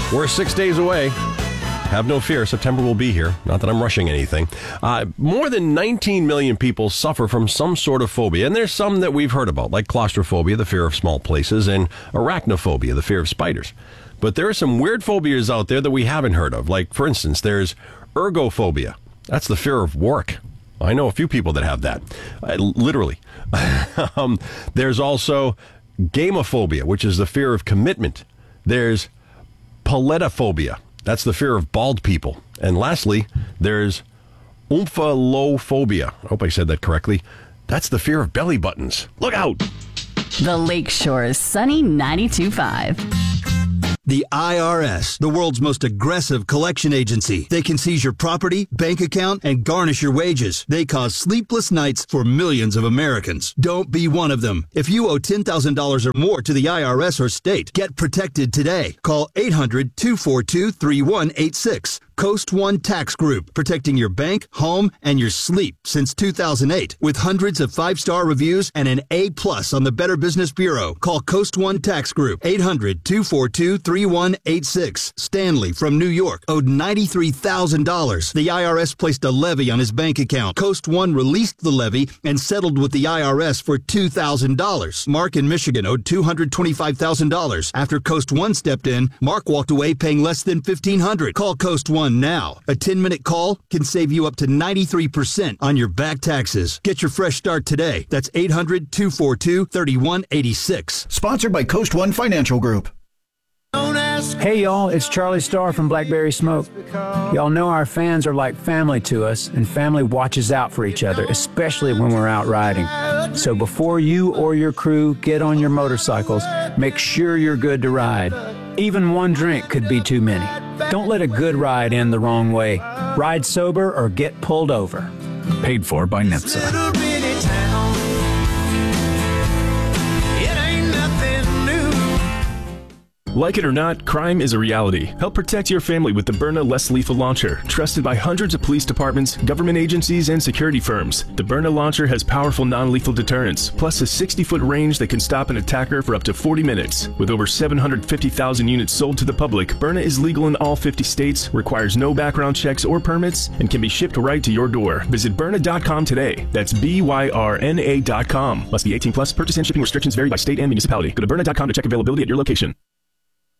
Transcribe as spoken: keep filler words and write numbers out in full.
We're six days away. Have no fear, September will be here. Not that I'm rushing anything. Uh, more than nineteen million people suffer from some sort of phobia, and there's some that we've heard about, like claustrophobia, the fear of small places, and arachnophobia, the fear of spiders. But there are some weird phobias out there that we haven't heard of. Like, for instance, there's ergophobia. That's the fear of work. I know a few people that have that, uh, literally. um, there's also gamophobia, which is the fear of commitment. There's paletophobia. That's the fear of bald people. And lastly, there's omphalophobia. I hope I said that correctly. That's the fear of belly buttons. Look out! The Lakeshore's Sunny ninety-two point five. The I R S, the world's most aggressive collection agency. They can seize your property, bank account, and garnish your wages. They cause sleepless nights for millions of Americans. Don't be one of them. If you owe ten thousand dollars or more to the I R S or state, get protected today. Call eight hundred, two four two, three one eight six. Coast One Tax Group, protecting your bank, home, and your sleep since two thousand eight. With hundreds of five-star reviews and an A plus on the Better Business Bureau. Call Coast One Tax Group, eight hundred, two four two, three one eight six. Stanley from New York owed ninety-three thousand dollars. The I R S placed a levy on his bank account. Coast One released the levy and settled with the I R S for two thousand dollars. Mark in Michigan owed two hundred twenty-five thousand dollars. After Coast One stepped in, Mark walked away paying less than fifteen hundred dollars. Call Coast One now. A ten-minute call can save you up to ninety-three percent on your back taxes. Get your fresh start today. That's eight hundred, two four two, three one eight six. Sponsored by Coast One Financial Group. Hey y'all, it's Charlie Starr from Blackberry Smoke. Y'all know our fans are like family to us, and family watches out for each other, especially when we're out riding. So before you or your crew get on your motorcycles, make sure you're good to ride. Even one drink could be too many. Don't let a good ride end the wrong way. Ride sober or get pulled over. Paid for by N H T S A. Like it or not, crime is a reality. Help protect your family with the Byrna Less Lethal Launcher, trusted by hundreds of police departments, government agencies, and security firms. The Byrna Launcher has powerful non-lethal deterrence, plus a sixty-foot range that can stop an attacker for up to forty minutes. With over seven hundred fifty thousand units sold to the public, Byrna is legal in all fifty states, requires no background checks or permits, and can be shipped right to your door. Visit Byrna dot com today. That's B Y R N A dot com. Must be eighteen plus. Purchase and shipping restrictions vary by state and municipality. Go to Byrna dot com to check availability at your location.